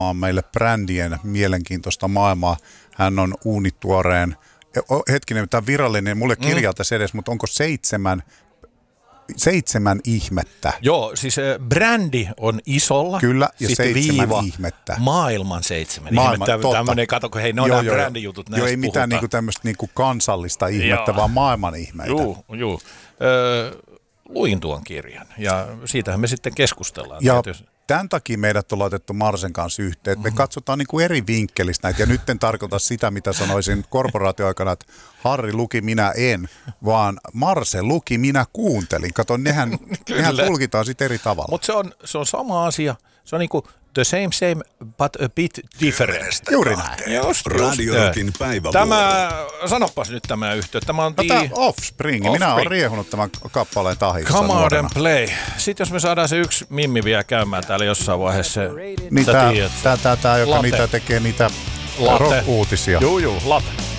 meille brändien mielenkiintoista maailmaa. Hän on uunituoreen, hetkinen, tämä virallinen, mulle kirjaa tässä edes, mutta onko 7 ihmettä? Joo, siis brändi on isolla. Kyllä, ja sitten 7 viiva, ihmettä. Maailman 7 ihmettä. Tämmöinen, kato, kun hei, ne on nämä brändijutut, näistä ei mitään niinku tämmöistä niinku kansallista ihmettä, vaan maailman ihmeitä. Joo. Luin tuon kirjan, ja siitähän me sitten keskustellaan. Ja tämän takia meidät on laitettu Marsen kanssa yhteen, että me katsotaan niin kuin eri vinkkelistä näitä, ja nyt en tarkoita sitä, mitä sanoisin korporaatioaikana, että Harri luki, minä en, vaan Marse luki, minä kuuntelin. Kato, nehän tulkitaan sitten eri tavalla. Mutta se on sama asia, se on niin kuin the same, but a bit different. Juuri näin. Radio Rockin päivävuoro. Sanopas nyt tämä yhtiö. Tämä on tämä Offspring. Minä olen riehunut tämän kappaleen tahissa. Come out and play. Sitten jos me saadaan se yksi Mimmi vielä käymään täällä jossain vaiheessa. Niin tämä, joka niitä tekee niitä rock-uutisia. Joo, Latte.